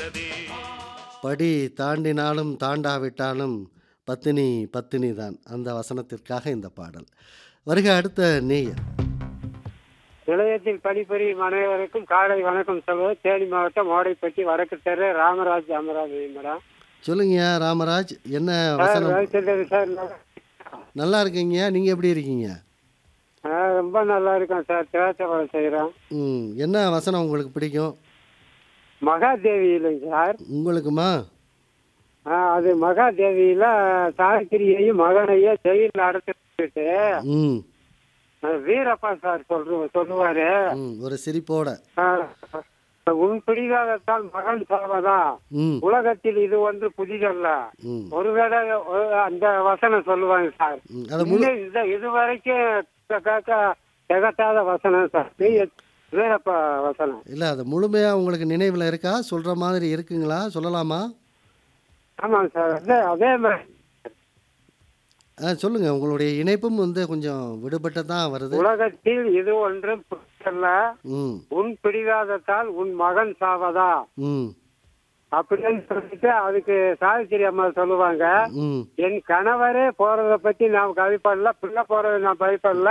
படி தாண்டினாலும் தாண்டாவிட்டாலும் பத்தினி பத்தினி தான். அந்த வசனத்திற்காக இந்த பாடல். வருக அடுத்த நேயர். நிலையத்தில் பணிபுரியும் அனைவருக்கும் காலை வணக்கம் சொல்வது தேனி மாவட்டம் ஓடைப்பட்டி வடக்கு தெரு ராமராஜ் அமராஜ் மேடம். சொல்லுங்க ராமராஜ், என்ன வசனம்? சார் நல்லா இருக்கீங்க, நீங்க எப்படி இருக்கீங்க? ரொம்ப நல்லா இருக்கேன் சார். திராட்சை பழம் செய்கிறோம். என்ன வசனம் உங்களுக்கு பிடிக்கும்? மகாதேவி இல்லைங்க சார். உங்களுக்குமா? அது மகாதேவியில சாவித்திரியையும் மகனையும் ஜெயிலில் அடைச்சிட்டு வீரப்பா சார் சொல்லுவாரு ஒரு சிரிப்போட, உன் பிடிவாதத்தால் மகன் சாவதான் உலகத்தில் இது ஒன்று புதிதல்ல. ஒருவேளை அந்த வசனம் சொல்லுவாங்க சார். இதுவரைக்கும் திகட்டாத வசனம் சார் வீரப்பா வசனம். இல்ல அது முழுமையா உங்களுக்கு நினைவுல இருக்கா? சொல்ற மாதிரி இருக்குங்களா? சொல்லலாமா? ஆமாங்க சார். அதே மாதிரி சொல்லுங்க. உங்களுடைய இணைப்பும் கொஞ்சம் விடுபட்டு தான் வருது. உலகத்தில் இது ஒன்று புதிதல்ல, உன் பிடிவாதத்தால் உன் மகன் சாவதா அப்படின்னு சொல்லிட்டு அதுக்கு சாவித்திரி அம்மா சொல்லுவாங்க, என் கணவரே போறத பத்தி நான் கவிப்படல, பிள்ளை போறத நான் பயப்படல,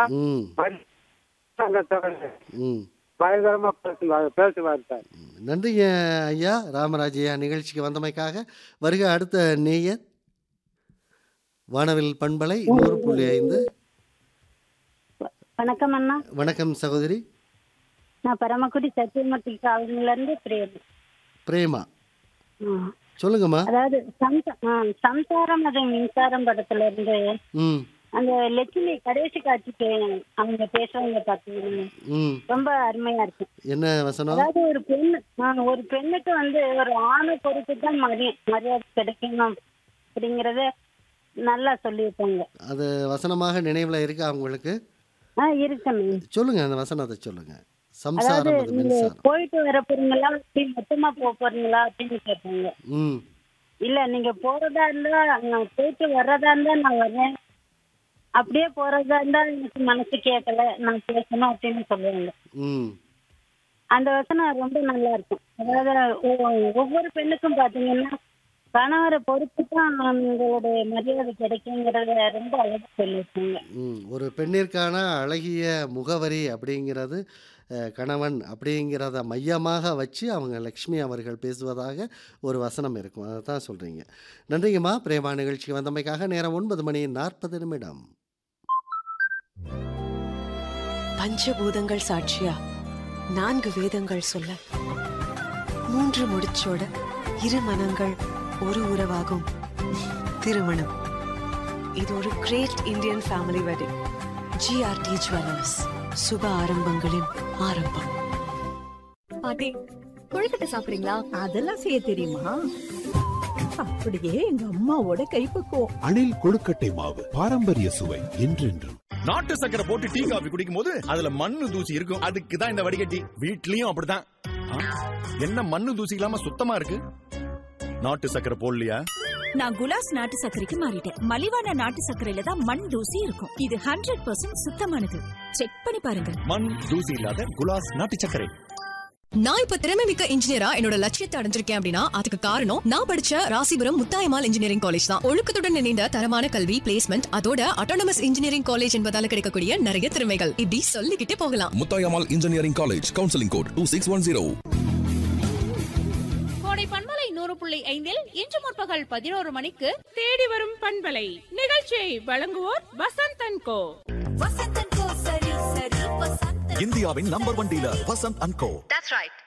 பயங்கரமா பேசுவார் சார். நன்றிங்க ஐயா ராமராஜ் ஐயா, நிகழ்ச்சிக்கு வந்தமைக்காக. வருக அடுத்த நேயர். வானவில் பண்பலை 100.5. வணக்கம் அண்ணா. வணக்கம் சகோதரி. நான் பரமக்குடி சத்தியமூர்த்தி காலனில இருந்து பிரேமா. சொல்லுங்கம்மா. அதாவது சம்சாரம் அது மின்சாரம் படத்துல இருந்து அந்த லட்சுமி கடைசி காட்சிக்கு அவங்க பேசுறவங்க பாத்தீங்கன்னா ரொம்ப அருமையா இருக்கு. என்ன வசனம்? அதாவது ஒரு பெண்ணுக்கு ஒரு ஆணை பொறுத்து தான் மரியாதை கிடைக்கணும் அப்படிங்கறத நல்லா சொல்லியிருக்காங்க. அது வசனமாக நினைவுல இருக்கா உங்களுக்கு? இருக்குங்க. சொல்லுங்க அந்த வசனத்தை சொல்லுங்க. அதாவது நீங்க போயிட்டு வர போறீங்களா, மொத்தமா போறீங்களா அப்படின்னு கேட்பாங்க. இல்ல நீங்க போறதா இருந்தா, நான் போயிட்டு வர்றதா இருந்தா நான் வர்றேன், அப்படியே போறதா இருந்தா எனக்கு மனசு கேட்கல, நான் பேசணும் அப்படின்னு சொல்லுவாங்க. அந்த வசனம் ரொம்ப நல்லா இருக்கும். அதாவது ஒவ்வொரு பெண்ணுக்கும் பாத்தீங்கன்னா கணவரை பொறுத்து தான் உங்களுடைய மரியாதை கிடைக்குங்கிறத ரொம்ப அழகா சொல்லியிருக்காங்க. ஒரு பெண்ணிற்கான அழகிய முகவரி அப்படிங்கிறது கணவன் அப்படிங்கிறத மையமாக வச்சு அவங்க லக்ஷ்மி அவர்கள் பேசுவதாக ஒரு வசனம் இருக்கும். அதை தான் சொல்றீங்க. நன்றிங்கம்மா பிரேமா, நிகழ்ச்சிக்கு வந்தமைக்காக. நேரம் 9:40. பஞ்சபூதங்கள் சாட்சியா 4 வேதங்கள் சொல்ல 3 முடிச்சோட 2 மனங்கள் ஒரு உறவாகும் திருமணம். இது ஒரு great Indian family wedding. GRT jewellers, சுப ஆரம்பங்களின் ஆரம்பம். பாட்டி கொழுக்கட்டை சாப்பிடுறீங்களா? அதெல்லாம் செய்ய தெரியுமா? அப்படியே எங்க அம்மாவோட கைப்பக்குவம். அணில் கொழுக்கட்டை மாவு, பாரம்பரிய சுவை என்றென்றும். நாட்டு சக்கரை போட்டு டீ காபி குடிக்கும் போது அதுல மண்ணு தூசி இருக்கும். அதுக்கு தான் இந்த வடிகட்டி. வீட்லயும் அப்படிதான். என்ன மண்ணு தூசி இல்லாம சுத்தமா இருக்கு? நாட்டு சக்கரை போடலையா? நான் குலாஸ் நாட்டு சக்கரைக்கு மாறிட்டேன். மலிவான நாட்டு சக்கரையில தான் மண் தூசி இருக்கும். இது 100% சுத்தமானது. செக் பண்ணி பாருங்க. மண் தூசி இல்லாத குலாஸ் நாட்டு சக்கரை. நான் இப்ப திறமை மிக்க இன்ஜினியரா என்னோட லட்சியத்தை அடைஞ்சிருக்கேன் அப்படின்னா அதுக்கு காரணம் நான் படிச்ச ராசிபுரம் முத்தாயம்மாள் இன்ஜினியரிங் காலேஜ் தான். ஒழுக்கத்துடன் இணைந்த தரமான கல்வி, பிளேஸ்மெண்ட், அதோட அட்டானமஸ் இன்ஜினியரிங் காலேஜ் என்பதால கிடைக்கக்கூடிய நிறைய திறமைகள் இப்படி சொல்லிக்கிட்டே போகலாம். Muthayammal engineering college, counselling code 2610. பண்பலை 100.5 இன்று முற்பகல் 11 மணிக்கு தேடி வரும் பண்பலை நிகழ்ச்சியை வழங்குவோர் வசந்த் அண்ட் கோ. இந்தியாவின் number 1 dealer Vasanth and go. That's right.